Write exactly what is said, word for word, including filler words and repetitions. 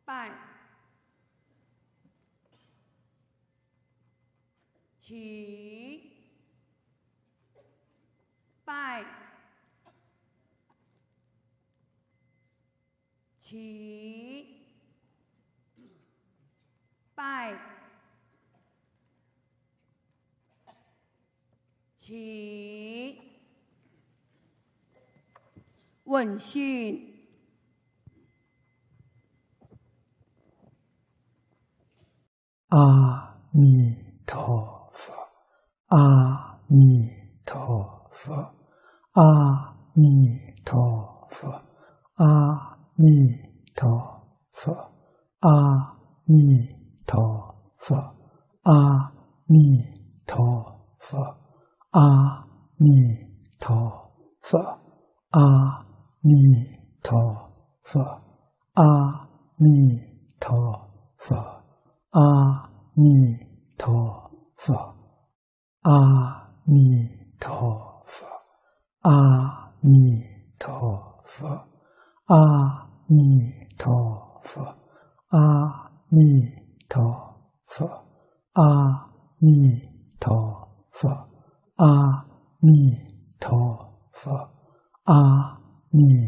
拜，起，拜，起，拜，起，问讯。 阿弥陀佛，阿弥陀佛，阿弥陀佛，阿弥陀佛，阿弥陀佛，阿弥陀佛，阿弥陀佛，阿弥陀佛，阿弥陀佛。阿弥陀佛，阿弥陀佛，阿弥陀佛，阿弥陀佛，阿弥陀佛，阿弥陀佛，阿弥陀佛，阿弥。